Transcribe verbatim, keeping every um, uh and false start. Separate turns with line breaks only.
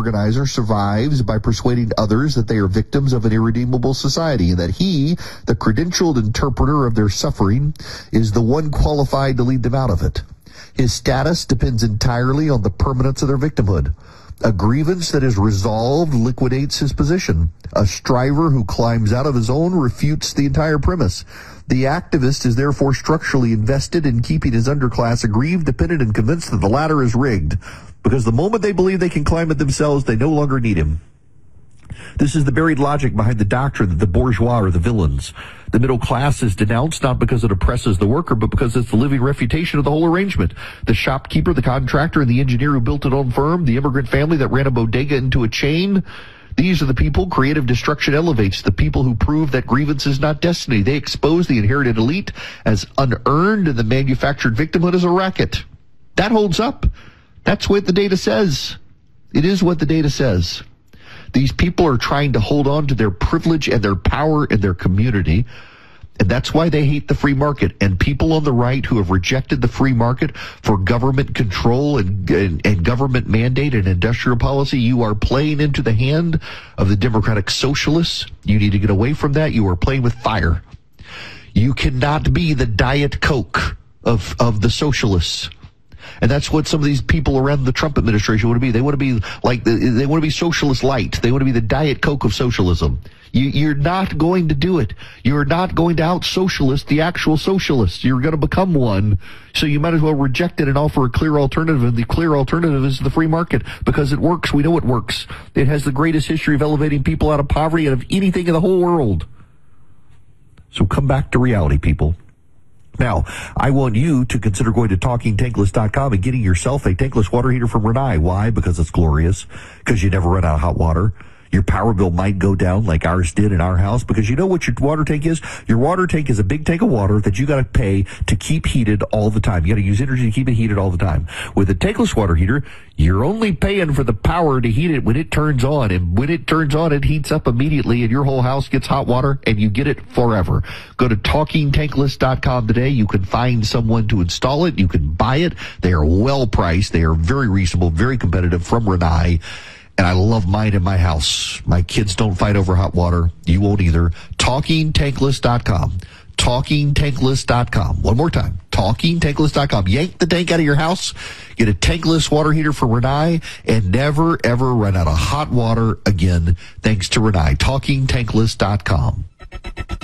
organizer survives by persuading others that they are victims of an irredeemable society and that he, the credentialed interpreter of their suffering, is the one qualified to lead them out of it. His status depends entirely on the permanence of their victimhood. A grievance that is resolved liquidates his position. A striver who climbs out of his own refutes the entire premise. The activist is therefore structurally invested in keeping his underclass aggrieved, dependent, and convinced that the latter is rigged. Because the moment they believe they can climb it themselves, they no longer need him. This is the buried logic behind the doctrine that the bourgeois are the villains. The middle class is denounced not because it oppresses the worker, but because it's the living refutation of the whole arrangement. The shopkeeper, the contractor, and the engineer who built it on firm, the immigrant family that ran a bodega into a chain. These are the people creative destruction elevates, the people who prove that grievance is not destiny. They expose the inherited elite as unearned and the manufactured victimhood as a racket. That holds up. That's what the data says. It is what the data says. These people are trying to hold on to their privilege and their power in their community, and that's why they hate the free market. And people on the right who have rejected the free market for government control and, and, and government mandate and industrial policy, you are playing into the hand of the democratic socialists. You need to get away from that. You are playing with fire. You cannot be the Diet Coke of, of the socialists. And that's what some of these people around the Trump administration want to be. They want to be like, the, they want to be socialist light. They want to be the Diet Coke of socialism. You, you're not going to do it. You're not going to out-socialist the actual socialists. You're going to become one. So you might as well reject it and offer a clear alternative. And the clear alternative is the free market because it works. We know it works. It has the greatest history of elevating people out of poverty out of anything in the whole world. So come back to reality, people. Now, I want you to consider going to talking tankless dot com and getting yourself a tankless water heater from Rinnai. Why? Because it's glorious. Because you never run out of hot water. Your power bill might go down like ours did in our house because you know what your water tank is? Your water tank is a big tank of water that you got to pay to keep heated all the time. You got to use energy to keep it heated all the time. With a tankless water heater, you're only paying for the power to heat it when it turns on. And when it turns on, it heats up immediately and your whole house gets hot water and you get it forever. Go to talking tankless dot com today. You can find someone to install it. You can buy it. They are well priced. They are very reasonable, very competitive from Rinnai. And I love mine in my house. My kids don't fight over hot water. You won't either. talking tankless dot com. talking tankless dot com. One more time. talking tankless dot com. Yank the tank out of your house. Get a tankless water heater from Rinnai and never, ever run out of hot water again. Thanks to Rinnai. talking tankless dot com.